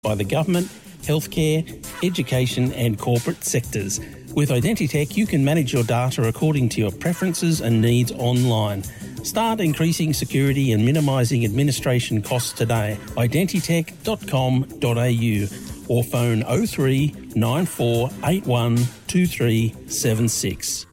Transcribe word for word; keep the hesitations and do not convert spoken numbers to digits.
by the government, healthcare, education and corporate sectors. With Identitech, you can manage your data according to your preferences and needs online. Start increasing security and minimising administration costs today. identitech dot com dot a u or phone oh three nine four eight one two three seven six.